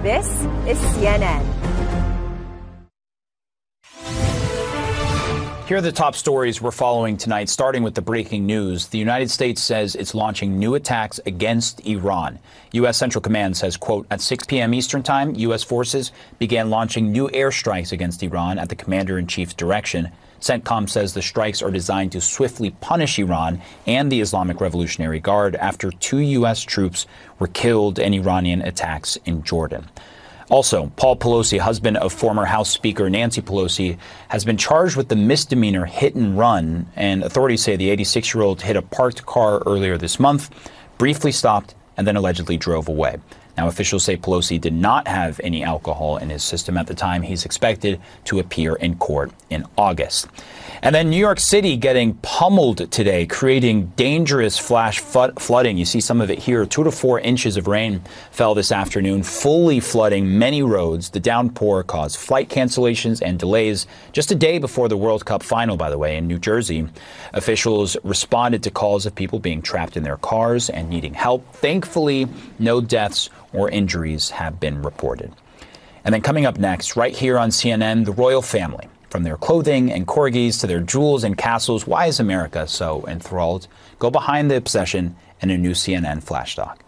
This is CNN. Here are the top stories we're following tonight, starting with the breaking news. The United States says it's launching new attacks against Iran. U.S. Central Command says, quote, at 6 p.m. Eastern Time, U.S. forces began launching new airstrikes against Iran at the commander-in-chief's direction. CENTCOM says the strikes are designed to swiftly punish Iran and the Islamic Revolutionary Guard after 2 U.S. troops were killed in Iranian attacks in Jordan. Also, Paul Pelosi, husband of former House Speaker Nancy Pelosi, has been charged with the misdemeanor hit and run, and authorities say the 86-year-old hit a parked car earlier this month, briefly stopped, and then allegedly drove away. Now, officials say Pelosi did not have any alcohol in his system at the time. He's expected to appear in court in August. And then New York City getting pummeled today, creating dangerous flash flooding. You see some of it here. 2 to 4 inches of rain fell this afternoon, fully flooding many roads. The downpour caused flight cancellations and delays just a day before the World Cup final, by the way, in New Jersey. Officials responded to calls of people being trapped in their cars and needing help. Thankfully, no deaths or injuries have been reported. And then coming up next, right here on CNN, the royal family. From their clothing and corgis to their jewels and castles, why is America so enthralled? Go behind the obsession in a new CNN flash doc.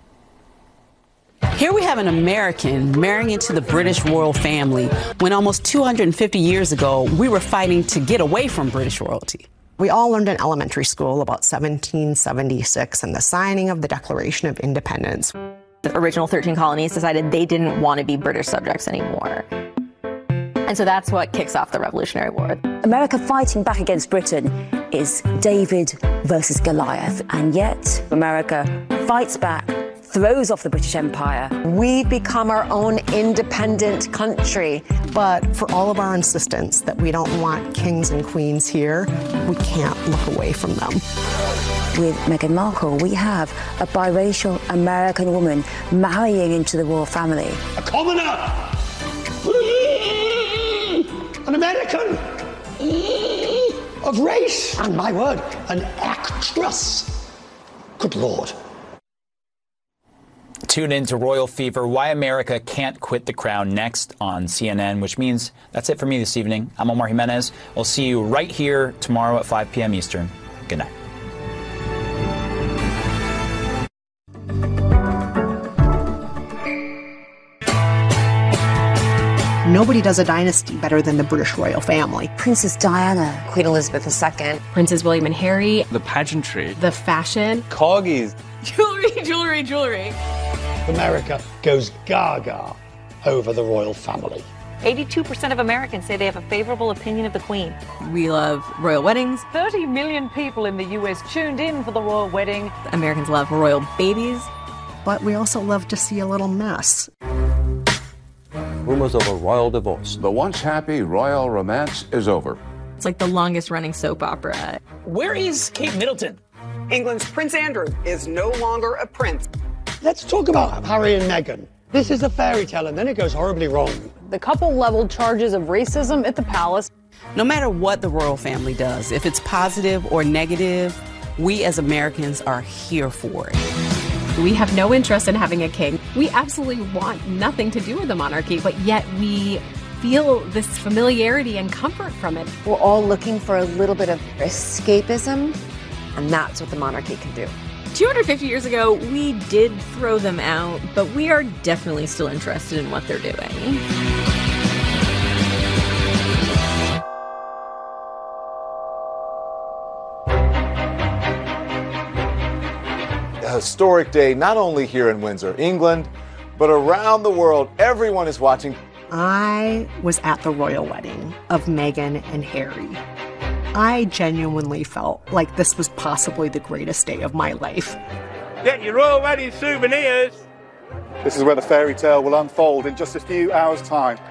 Here we have an American marrying into the British royal family when almost 250 years ago, we were fighting to get away from British royalty. We all learned in elementary school about 1776 and the signing of the Declaration of Independence. The original 13 colonies decided they didn't want to be British subjects anymore. And so that's what kicks off the Revolutionary War. America fighting back against Britain is David versus Goliath. And yet America fights back, throws off the British Empire. We've become our own independent country. But for all of our insistence that we don't want kings and queens here, we can't look away from them. With Meghan Markle, we have a biracial American woman marrying into the royal family. A commoner! An American of race, and my word, an actress. Good Lord. Tune in to Royal Fever, Why America Can't Quit the Crown, next on CNN, which means that's it for me this evening. I'm Omar Jimenez. We'll see you right here tomorrow at 5 p.m. Eastern. Good night. Nobody does a dynasty better than the British royal family. Princess Diana, Queen Elizabeth II, Princes William and Harry, the pageantry, the fashion, corgis, jewelry. America goes gaga over the royal family. 82% of Americans say they have a favorable opinion of the Queen. We love royal weddings. 30 million people in the U.S. tuned in for the royal wedding. Americans love royal babies. But we also love to see a little mess. Rumors of a royal divorce. The once happy royal romance is over. It's like the longest running soap opera. Where is Kate Middleton? England's Prince Andrew is no longer a prince. Let's talk about Harry and Meghan. This is a fairy tale, and then it goes horribly wrong. The couple leveled charges of racism at the palace. No matter what the royal family does, if it's positive or negative, we as Americans are here for it. We have no interest in having a king. We absolutely want nothing to do with the monarchy, but yet we feel this familiarity and comfort from it. We're all looking for a little bit of escapism, and that's what the monarchy can do. 250 years ago, we did throw them out, but we are definitely still interested in what they're doing. A historic day, not only here in Windsor, England, but around the world. Everyone is watching. I was at the royal wedding of Meghan and Harry. I genuinely felt like this was possibly the greatest day of my life. Get your royal wedding souvenirs. This is where the fairy tale will unfold in just a few hours' time.